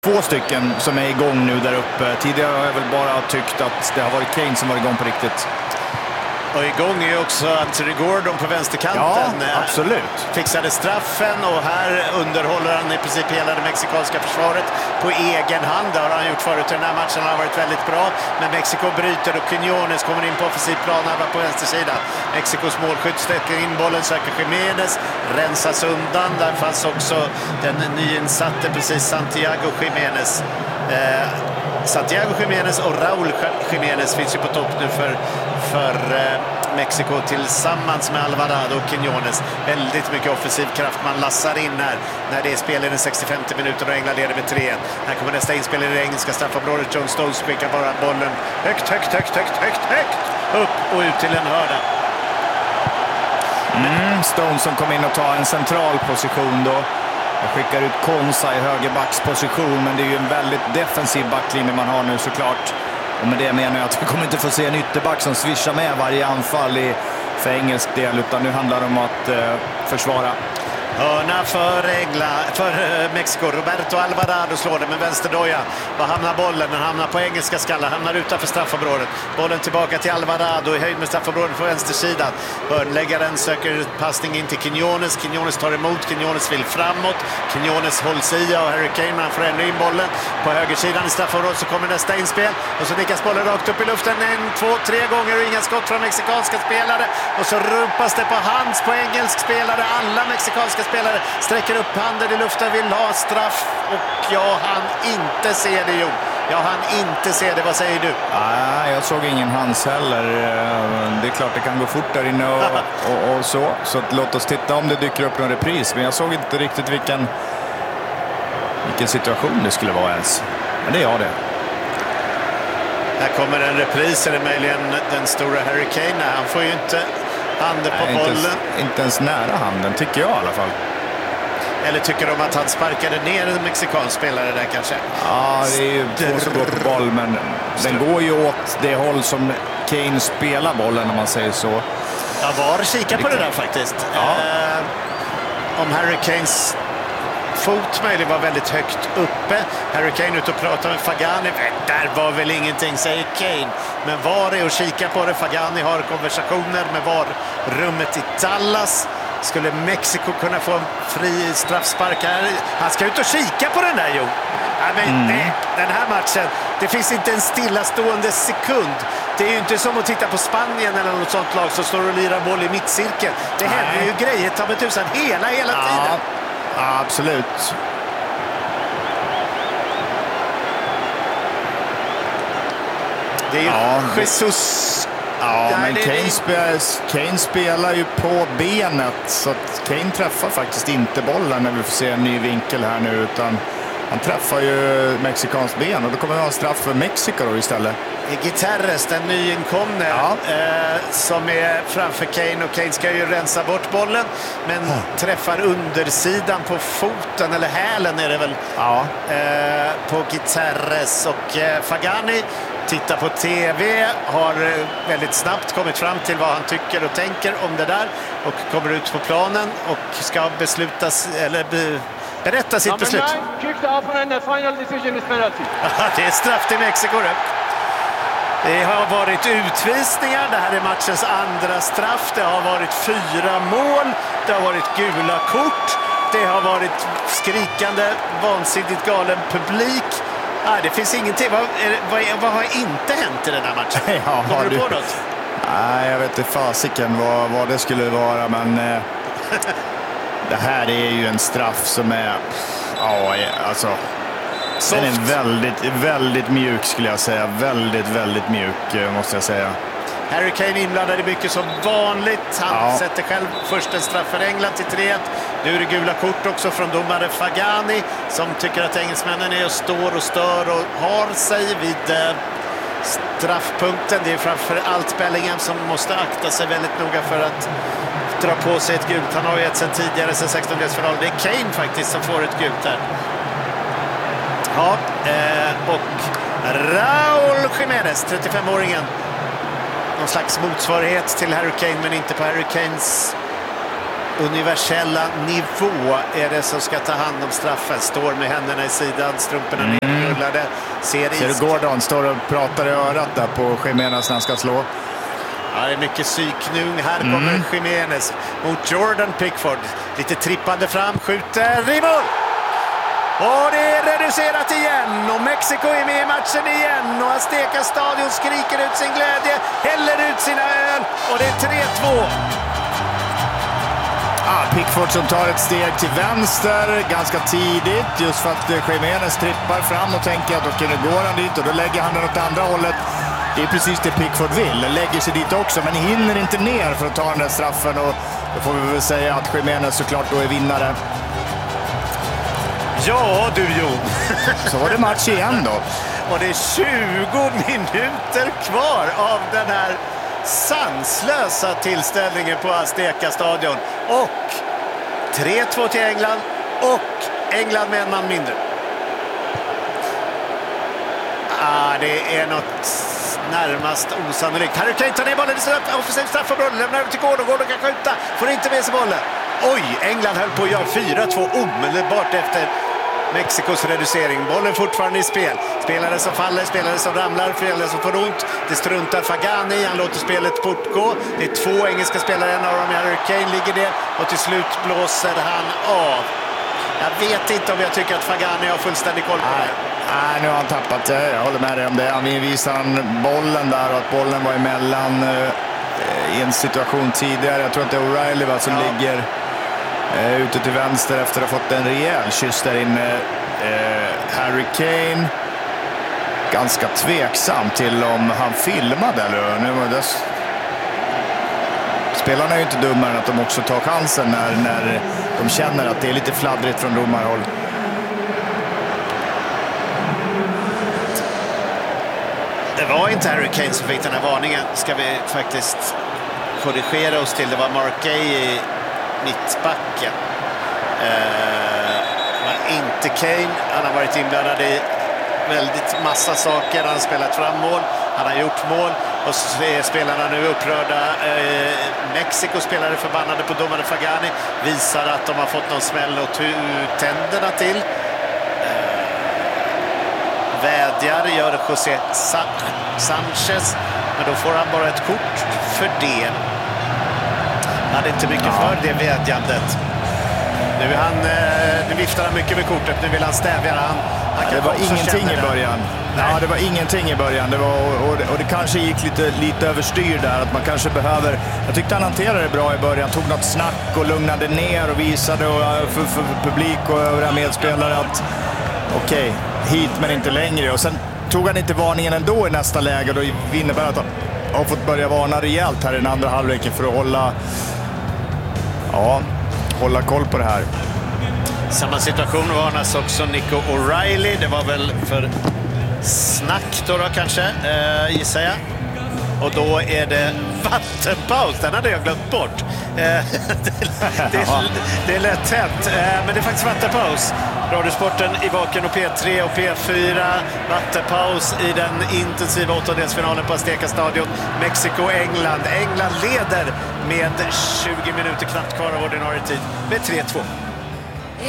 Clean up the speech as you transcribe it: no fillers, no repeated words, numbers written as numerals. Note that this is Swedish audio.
Två stycken som är igång nu där uppe. Tidigare har jag väl bara tyckt att det har varit Kane som var igång på riktigt. Och igång är också Anthony Gordon på vänsterkanten. Ja, absolut. Fixade straffen och här underhåller han i princip hela det mexikanska försvaret på egen hand. Det har han gjort förut i den här matchen. Han har varit väldigt bra. Men Mexiko bryter och Quiñones kommer in på offensiv plan här på vänstersidan. Mexikos målskytt släcker in bollen, söker Jiménez. Rensas undan. Där fanns också den nyinsatte precis Santiago Jiménez. Santiago Jiménez och Raúl Jiménez finns ju på topp nu för Mexiko tillsammans med Alvarado och Quiñones. Väldigt mycket offensiv kraft man lassar in här när det är spel i den 65 minuten och England leder med 3-1. Här kommer nästa inspel i det engelska straffområdet. John Stones skickar bara bollen högt upp och ut till en hörna. Stones som kom in och tar en central position då. Jag skickar ut Konsa i högerbacksposition, men det är ju en väldigt defensiv backlinje man har nu såklart. Och med det menar jag att vi kommer inte få se en ytterback som svischar med varje anfall för engelsk del, utan nu handlar det om att försvara. Hörna för Mexiko. Roberto Alvarado slår det med vänsterdoja. Var hamnar bollen? Den hamnar på engelska skallar. Hamnar utanför straffområdet. Bollen tillbaka till Alvarado i höjd med straffområdet på vänstersidan. Hörnläggaren söker passning in till Quiñones. Quiñones tar emot. Quiñones vill framåt. Quiñones hålls i av Harry Kane, men han får ändå in bollen. På högersidan i straffområdet så kommer nästa inspel. Och så nickas bollen rakt upp i luften 1, 2, 3 gånger och inga skott från mexikanska spelare. Och så rumpas det på hands på engelsk spelare. Alla mexikanska spelare sträcker upp handen i luften, vill ha straff, och jag hann inte se det, Jo. Jag hann inte se det. Vad säger du? Nej, jag såg ingen hands heller. Det är klart det kan gå fort där inne och så. Så att låt oss titta om det dyker upp någon repris. Men jag såg inte riktigt vilken situation det skulle vara ens. Men det är jag det. Här kommer en repris, eller möjligen den stora Harry Kane. Han får ju inte handen på bollen. Inte ens nära handen, tycker jag i alla fall. Eller tycker de att han sparkade ner en mexikansk spelare där kanske? Ja, det är ju två som går på boll, men den går ju åt det håll som Kane spelar bollen, om man säger så. Jag var kika på det där faktiskt. Ja. Om Harry Kanes fot möjligen var väldigt högt uppe. Harry Kane ut och pratar med Fagani. Där var väl ingenting, säger Kane. Men VAR är och kika på det. Fagani har konversationer med VAR-rummet i Dallas. Skulle Mexiko kunna få en fri straffspark här? Han ska ut och kika på den där, Jo. Ja, men den här matchen, det finns inte en stillastående sekund. Det är ju inte som att titta på Spanien eller något sånt lag som står och lirar boll i mittcirkeln. Det händer ju grejer, ta med tusan, hela tiden. Ja, absolut. Det är ju Jesus. Ja, men Kane spelar ju på benet, så att Kane träffar faktiskt inte bollen när vi får se en ny vinkel här nu, utan han träffar ju mexikans ben, och då kommer det ha straff för Mexiko då istället. Guterres, den nyinkomne, som är framför Kane, och Kane ska ju rensa bort bollen, men träffar undersidan på foten, eller hälen är det väl, på Guterres, och Fagani tittar på TV, har väldigt snabbt kommit fram till vad han tycker och tänker om det där, och kommer ut på planen och ska berätta sitt beslut. Det är straff till Mexiko. Det har varit utvisningar. Det här är matchens andra straff. Det har varit 4 mål. Det har varit gula kort. Det har varit skrikande, vansinnigt galen publik. Det finns ingenting. Vad har inte hänt i den här matchen? Kommer du på något? Nej, jag vet inte fasiken vad det skulle vara, men det här är ju en straff som är alltså soft. Den är väldigt, väldigt mjuk, skulle jag säga. Väldigt, väldigt mjuk, måste jag säga. Harry Kane inblandad i mycket som vanligt. Han sätter själv först en straff för England till 3-1. Nu är det gula kort också från domare Fagani, som tycker att engelsmännen är och står och stör och har sig vid straffpunkten. Det är framför allt Bellingham som måste akta sig väldigt noga för att dra på sig ett gult. Han har ju ett sen tidigare, sen 16-delsfinal. Det är Kane faktiskt som får ett gult här. Ja, och Raúl Jiménez, 35-åringen. Någon slags motsvarighet till Harry Kane, men inte på Harry Kanes universella nivå är det som ska ta hand om straffen. Står med händerna i sidan, strumporna nedrullade. Ser du Gordon står och pratar i örat där på Jiménez när han ska slå. Ja, det är mycket psyknung. Här kommer Jiménez mot Jordan Pickford. Lite trippande fram, skjuter i mål! Och det är reducerat igen och Mexiko är med i matchen igen och Azteca Stadion skriker ut sin glädje, häller ut sina öl och det är 3-2. Pickford som tar ett steg till vänster ganska tidigt just för att Jiménez trippar fram och tänker att okej, nu går han dit och då lägger han den åt andra hållet. Det är precis det Pickford vill, lägger sig dit också men hinner inte ner för att ta den där straffen och då får vi väl säga att Jiménez såklart då är vinnare. Ja du Jon. Så var det match igen då. Och det är 20 minuter kvar av den här sanslösa tillställningen på Azteca Stadion. Och 3-2 till England och England med en man mindre. Det är något närmast osannolikt. Harry Kane tar ner bollen i offensivt straffområde, lämnar över till Gordon. Gordon kan skjuta, får inte med sig bollen. Oj, England höll på att göra 4-2 omedelbart efter Mexikos reducering. Bollen fortfarande i spel. Spelare som faller, spelare som ramlar, spelare som får ont. Det struntar Fagani, han låter spelet fortgå. Det är 2 engelska spelare, en av dem Harry Kane ligger det. Och till slut blåser han av. Jag vet inte om jag tycker att Fagani har fullständig koll på det. Nej, nu har han tappat det. Jag håller med dig om det. Han visar bollen där och att bollen var emellan i en situation tidigare. Jag tror att det är O'Reilly som ligger ute till vänster efter att ha fått en rejäl kyss där inne. Harry Kane ganska tveksam till om han filmade eller nu var det. Spelarna är ju inte dummare än att de också tar chansen när de känner att det är lite fladdrigt från domarhåll. Det var inte Harry Kane som fick den här varningen. Ska vi faktiskt korrigera oss till. Det var Mark Gay i mittbacken. Men inte Kane. Han har varit inblandad i väldigt massa saker. Han har spelat fram mål. Han har gjort mål. Och så är spelarna nu upprörda. Mexiko spelare förbannade på domaren Fagani. Visar att de har fått någon smäll och tänderna till. Vädjar gör José Sanchez. Men då får han bara ett kort för det. Han hade inte mycket för det vädjandet. Nu viftar han mycket med kortet. Nu vill han stävja han. Det var ingenting i början. Ja, det var ingenting i början. Det var, och det kanske gick lite överstyr där. Att man kanske behöver... Jag tyckte han hanterade det bra i början. Tog något snack och lugnade ner och visade för publik och övriga medspelare att okej, hit men inte längre. Och sen tog han inte varningen ändå i nästa läge. Då innebär att han har fått börja varna rejält här i den andra halvleken för att hålla koll på det här. Samma situation varnas också Nico O'Reilly. Det var väl för snack då kanske, gissar jag. Och då är det vattenpaus. Den hade jag glömt bort. Det är lätt hänt. Men det är faktiskt vattenpaus. Radiosporten i Vaken och P3 och P4. Vattenpaus i den intensiva åttondelsfinalen på Azteca Stadion. Mexiko-England. England leder med 20 minuter knappt kvar av ordinarie tid med 3-2.